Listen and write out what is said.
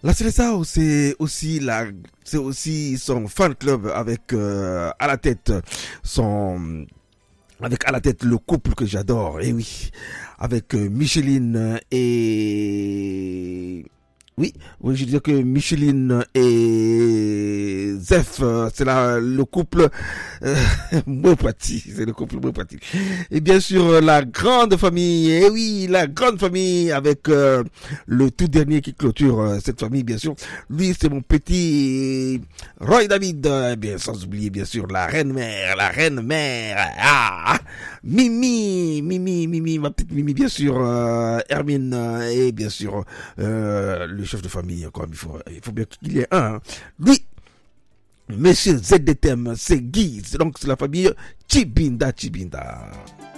La Célessa, c'est aussi son fan club avec à la tête le couple que j'adore. Et oui, avec Micheline et oui, je disais que Micheline et Zef, c'est le couple moins pratique, c'est le couple moins pratique. Et bien sûr, la grande famille, et oui, la grande famille avec le tout dernier qui clôture cette famille, bien sûr. Lui, c'est mon petit Roy David, bien sans oublier, bien sûr, la reine mère, Mimi, ma petite Mimi, bien sûr, Hermine, et bien sûr, le chef de famille, encore, il faut bien qu'il y ait un. Lui, Monsieur ZDTM, c'est Guy, donc c'est la famille Chibinda.